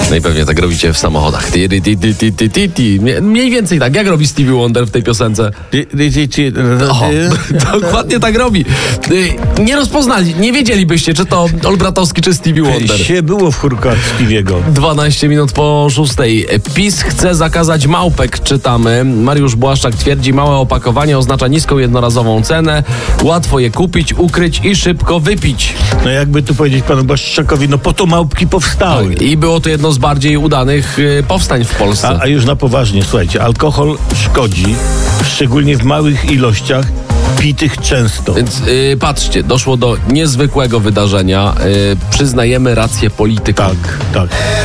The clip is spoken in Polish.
No i pewnie tak robicie w samochodach. Mniej więcej tak. Jak robi Stevie Wonder w tej piosence? O, dokładnie tak robi. Nie rozpoznali, nie wiedzielibyście, czy to Olbratowski, czy Stevie Wonder. Się było w chórkach Stevie'ego. 12 minut po 6. PiS chce zakazać małpek, czytamy. Mariusz Błaszczak twierdzi, małe opakowanie oznacza niską jednorazową cenę, łatwo je kupić, ukryć i szybko wypić. No jakby tu powiedzieć panu Błaszczakowi, no po to małpki powstały. I było to jedno z bardziej udanych powstań w Polsce. A już na poważnie, słuchajcie, alkohol szkodzi, szczególnie w małych ilościach, pitych często. Więc patrzcie, doszło do niezwykłego wydarzenia. Przyznajemy rację politykom. Tak.